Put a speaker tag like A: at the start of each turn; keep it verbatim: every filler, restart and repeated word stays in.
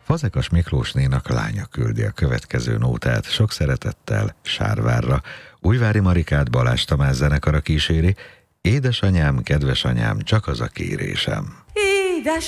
A: Fazekas Miklósnénak lánya küldi a következő nótát sok szeretettel Sárvárra. Újvári Marikát Balázs Tamás zenekara kíséri. Édesanyám, kedves anyám, csak az a kérésem.